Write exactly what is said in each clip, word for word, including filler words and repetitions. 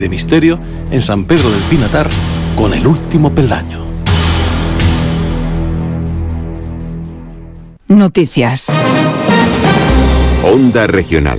de misterio en San Pedro del Pinatar con El último peldaño. Noticias. Onda Regional.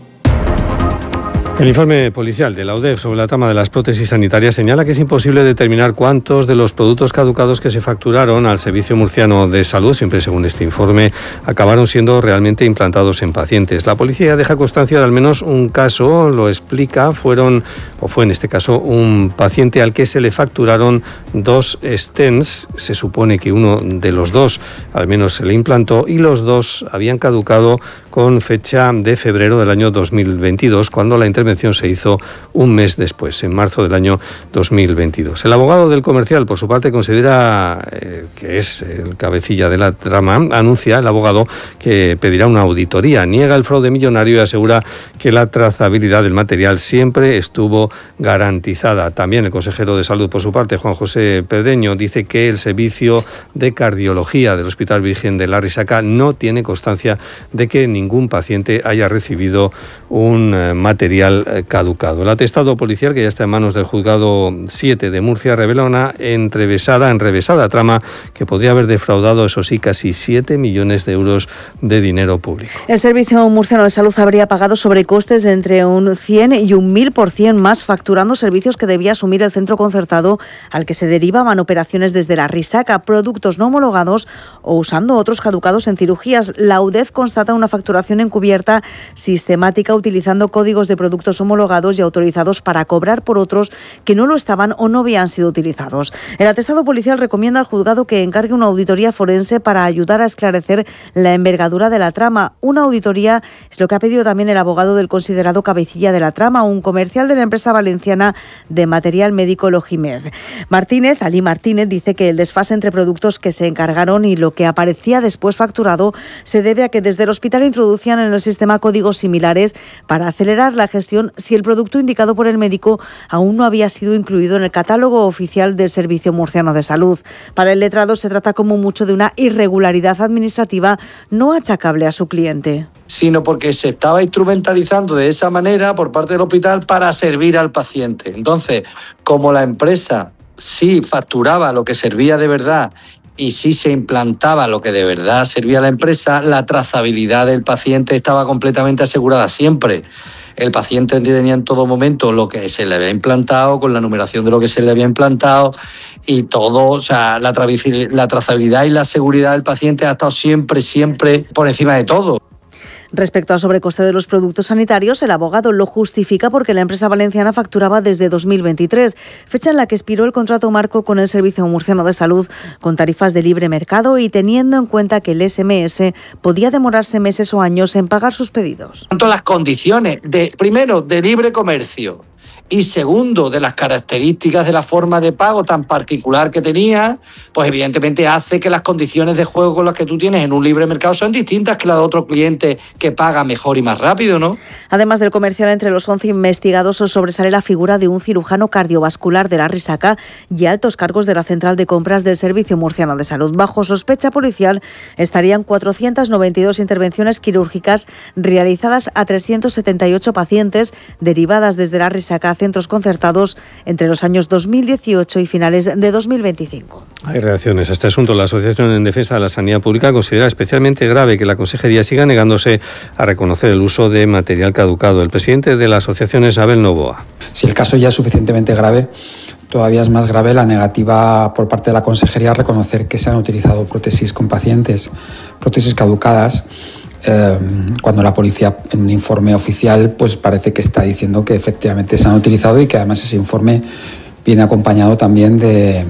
El informe policial de la U D E F sobre la trama de las prótesis sanitarias señala que es imposible determinar cuántos de los productos caducados que se facturaron al Servicio Murciano de Salud, siempre según este informe, acabaron siendo realmente implantados en pacientes. La policía deja constancia de al menos un caso, lo explica, fueron, o fue en este caso, un paciente al que se le facturaron dos stents. Se supone que uno de los dos al menos se le implantó y los dos habían caducado con fecha de febrero del año dos mil veintidós, cuando la intervención se hizo un mes después, en marzo del año dos mil veintidós. El abogado del comercial, por su parte, considera eh, que es el cabecilla de la trama. Anuncia el abogado que pedirá una auditoría, niega el fraude millonario y asegura que la trazabilidad del material siempre estuvo garantizada. También el consejero de Salud, por su parte, Juan José Pedreño, dice que el servicio de cardiología del Hospital Virgen de la Risaca no tiene constancia de que ningún paciente haya recibido un eh, material eh, caducado. El atestado policial, que ya está en manos del juzgado siete de Murcia, revela una entrevesada, enrevesada trama que podría haber defraudado, eso sí, casi siete millones de euros de dinero público. El Servicio Murciano de Salud habría pagado sobrecostes de entre un cien y un mil por cien más, facturando servicios que debía asumir el centro concertado al que se derivaban operaciones desde la Risaca, productos no homologados o usando otros caducados en cirugías. La U D E F constata una facturación encubierta sistemática utilizando códigos de productos homologados y autorizados para cobrar por otros que no lo estaban o no habían sido utilizados. El atestado policial recomienda al juzgado que encargue una auditoría forense para ayudar a esclarecer la envergadura de la trama. Una auditoría es lo que ha pedido también el abogado del considerado cabecilla de la trama, un comercial de la empresa valenciana de material médico Logimed. Martínez, Ali Martínez, dice que el desfase entre productos que se encargaron y lo que aparecía después facturado se debe a que desde el hospital introducían en el sistema códigos similares para acelerar la gestión si el producto indicado por el médico aún no había sido incluido en el catálogo oficial del Servicio Murciano de Salud. Para el letrado se trata como mucho de una irregularidad administrativa no achacable a su cliente, sino porque se estaba instrumentalizando de esa manera por parte del hospital para servir al paciente. Entonces, como la empresa sí facturaba lo que servía de verdad y si se implantaba lo que de verdad servía a la empresa, la trazabilidad del paciente estaba completamente asegurada siempre. El paciente tenía en todo momento lo que se le había implantado, con la numeración de lo que se le había implantado y todo, o sea, la, tra- la trazabilidad y la seguridad del paciente ha estado siempre, siempre por encima de todo. Respecto al sobrecoste de los productos sanitarios, el abogado lo justifica porque la empresa valenciana facturaba desde dos mil veintitrés, fecha en la que expiró el contrato marco con el Servicio Murciano de Salud con tarifas de libre mercado y teniendo en cuenta que el S M S podía demorarse meses o años en pagar sus pedidos. Tanto las condiciones, de primero, de libre comercio y segundo, de las características de la forma de pago tan particular que tenía, pues evidentemente hace que las condiciones de juego con las que tú tienes en un libre mercado son distintas que las de otro cliente que paga mejor y más rápido, ¿no? Además del comercial, entre los once investigados sobresale la figura de un cirujano cardiovascular de la Risaca y altos cargos de la central de compras del Servicio Murciano de Salud. Bajo sospecha policial estarían cuatrocientas noventa y dos intervenciones quirúrgicas realizadas a trescientos setenta y ocho pacientes derivadas desde la Risaca a centros concertados entre los años dos mil dieciocho y finales de dos mil veinticinco. Hay reacciones a este asunto. La Asociación en Defensa de la Sanidad Pública considera especialmente grave que la Consejería siga negándose a reconocer el uso de material caducado. El presidente de la asociación es Abel Novoa. Si el caso ya es suficientemente grave, todavía es más grave la negativa por parte de la Consejería a reconocer que se han utilizado prótesis con pacientes, prótesis caducadas, Eh, cuando la policía en un informe oficial pues parece que está diciendo que efectivamente se han utilizado y que además ese informe viene acompañado también de,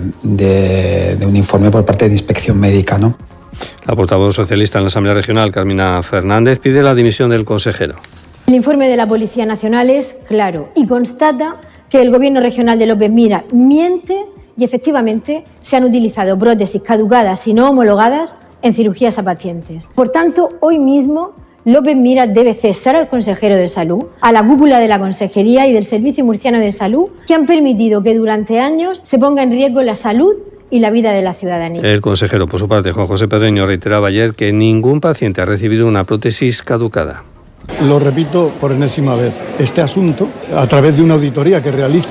de, de un informe por parte de inspección médica, ¿no? La portavoz socialista en la Asamblea Regional, Carmina Fernández, pide la dimisión del consejero. El informe de la Policía Nacional es claro y constata que el Gobierno regional de López Mira miente y efectivamente se han utilizado prótesis caducadas y no homologadas en cirugías a pacientes. Por tanto, hoy mismo López Mira debe cesar al consejero de Salud, a la cúpula de la Consejería y del Servicio Murciano de Salud, que han permitido que durante años se ponga en riesgo la salud y la vida de la ciudadanía. El consejero, por su parte, Juan José Pedreño, reiteraba ayer que ningún paciente ha recibido una prótesis caducada. Lo repito por enésima vez, este asunto, a través de una auditoría que realice